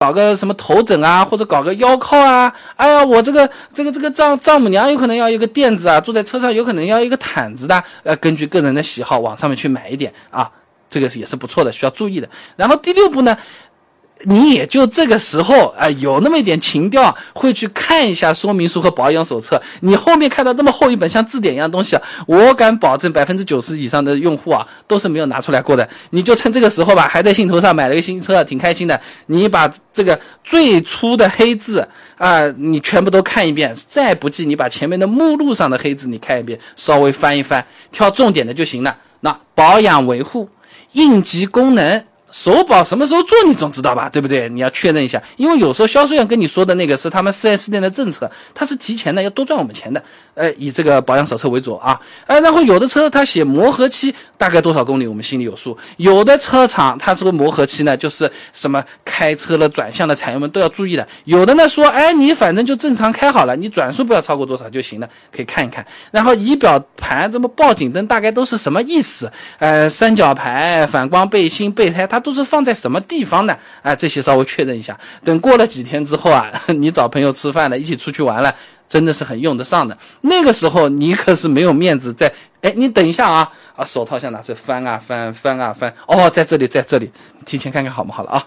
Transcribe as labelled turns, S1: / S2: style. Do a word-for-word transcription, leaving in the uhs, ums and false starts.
S1: 搞个什么头枕啊，或者搞个腰靠啊，哎呀，我这个这个这个丈丈母娘有可能要一个垫子啊，坐在车上有可能要一个毯子的，呃，根据个人的喜好往上面去买一点啊，这个也是不错的，需要注意的。然后第六步呢，你也就这个时候啊、呃，有那么一点情调，会去看一下说明书和保养手册。你后面看到那么厚一本像字典一样东西啊，我敢保证百分之九十以上的用户啊都是没有拿出来过的。你就趁这个时候吧，还在兴头上买了一个新车，挺开心的。你把这个最初的黑字啊、呃，你全部都看一遍，再不济你把前面的目录上的黑字你看一遍，稍微翻一翻，挑重点的就行了。那保养维护、应急功能。首保什么时候做你总知道吧，对不对？你要确认一下，因为有时候销售员跟你说的那个是他们 四 S 店的政策，他是提前的，要多赚我们钱的。呃，以这个保养手册为主啊。呃，然后有的车他写磨合期大概多少公里，我们心里有数。有的车厂它这个磨合期呢，就是什么开车了、转向的产业们都要注意的。有的呢说，哎，你反正就正常开好了，你转速不要超过多少就行了，可以看一看。然后仪表盘这么报警灯大概都是什么意思？呃，三角牌、反光背心、备胎，它都是放在什么地方的啊、呃？这些稍微确认一下。等过了几天之后啊，你找朋友吃饭了，一起出去玩了，真的是很用得上的。那个时候你可是没有面子在，哎，你等一下啊啊，手套先拿出来翻啊翻翻啊翻，哦，在这里在这里，提前看看好不好了啊？